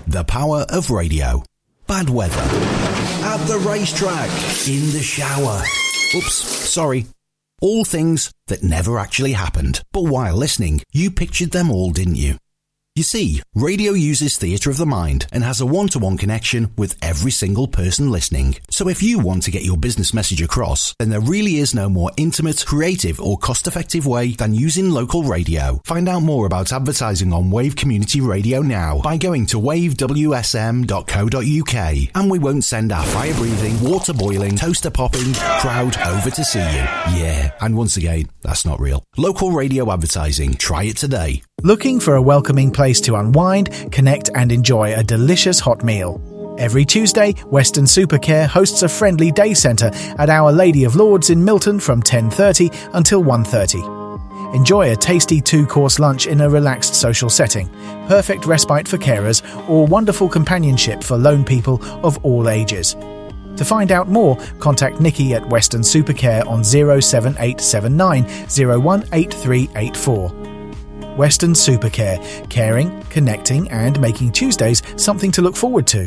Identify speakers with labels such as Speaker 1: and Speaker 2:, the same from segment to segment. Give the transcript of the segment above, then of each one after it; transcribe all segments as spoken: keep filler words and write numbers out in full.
Speaker 1: The power of radio. Bad weather. At the racetrack. In the shower. Oops, sorry. All things that never actually happened. But while listening, you pictured them all, didn't you? You see, radio uses theatre of the mind and has a one-to-one connection with every single person listening. So if you want to get your business message across, then there really is no more intimate, creative or cost-effective way than using local radio. Find out more about advertising on Wave Community Radio now by going to wave w s m dot co dot u k, and we won't send our fire-breathing, water-boiling, toaster-popping crowd over to see you. Yeah, and once again, that's not real. Local radio advertising. Try it today.
Speaker 2: Looking for a welcoming place to unwind, connect and enjoy a delicious hot meal? Every Tuesday, Western Supercare hosts a friendly day centre at Our Lady of Lords in Milton from ten thirty until one thirty. Enjoy a tasty two-course lunch in a relaxed social setting, perfect respite for carers, or wonderful companionship for lone people of all ages. To find out more, contact Nikki at Western Supercare on zero seven eight seven nine zero one eight three eight four. Western Supercare, caring, connecting and making Tuesdays something to look forward to.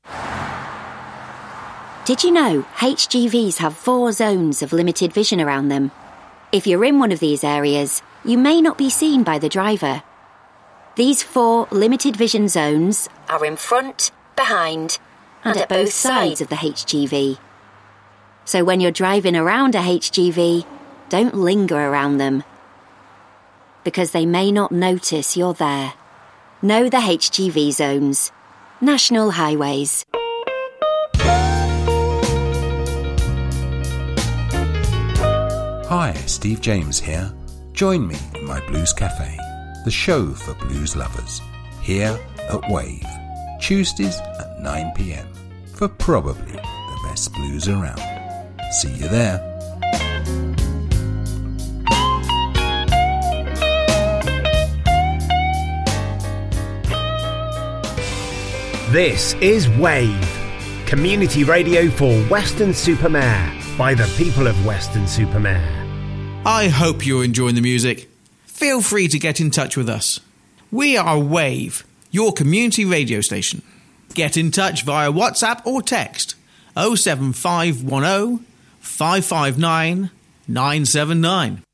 Speaker 3: Did you know H G Vs have four zones of limited vision around them? If you're in one of these areas, you may not be seen by the driver. These four limited vision zones are in front, behind and at both sides of the H G V. So when you're driving around a H G V, don't linger around them, because they may not notice you're there. Know the H G V zones. National Highways.
Speaker 4: Hi, Steve James here. Join me in my Blues Cafe, the show for blues lovers, here at Wave, Tuesdays at nine p m, for probably the best blues around. See you there.
Speaker 5: This is Wave, community radio for Weston-super-Mare, by the people of Weston-super-Mare.
Speaker 6: I hope you're enjoying the music. Feel free to get in touch with us. We are Wave, your community radio station. Get in touch via WhatsApp or text oh seven five one oh five five nine nine seven nine.